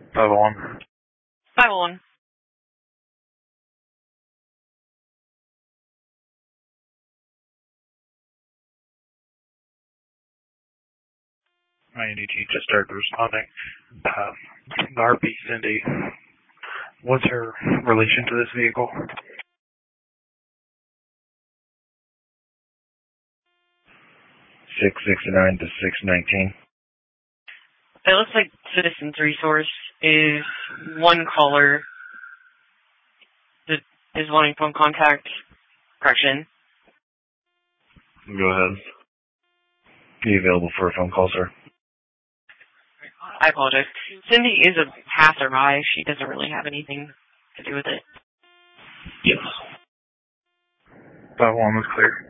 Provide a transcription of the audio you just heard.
501. 501. I need you to start responding. The RP Cindy, what's her relation to this vehicle? 669 to 619. It looks like Citizens Resource is one caller that is wanting phone contact. Correction. Go ahead. Are you available for a phone call, sir? I apologize. Cindy is a passerby. She doesn't really have anything to do with it. Yes. 501 was clear.